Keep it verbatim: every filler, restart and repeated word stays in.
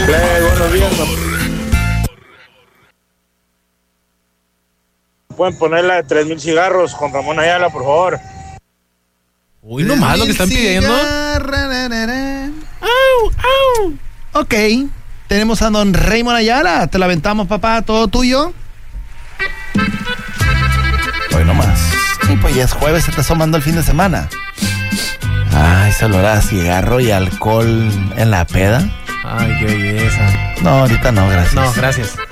Play, buenos días. Pueden poner la de tres mil cigarros con Ramón Ayala, por favor. Uy, no más lo que están pidiendo. Au, au. Ok, tenemos a don Raymond Ayala. Te la aventamos, papá, todo tuyo. Hoy nomás. Sí, pues ya es jueves, se está asomando el fin de semana. Ay, se olor a cigarro y alcohol en la peda. Ay, qué belleza. No, ahorita no, gracias. No, gracias.